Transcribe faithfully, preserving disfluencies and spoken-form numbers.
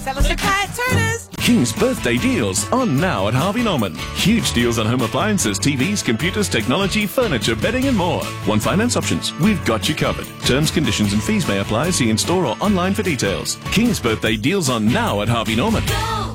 Sell us a car at Turner's. King's birthday deals on now at Harvey Norman. Huge deals on home appliances, T Vs, computers, technology, furniture, bedding and more. One finance options. We've got you covered. Terms, conditions and fees may apply. See in store or online for details. King's birthday deals on now at Harvey Norman. Go!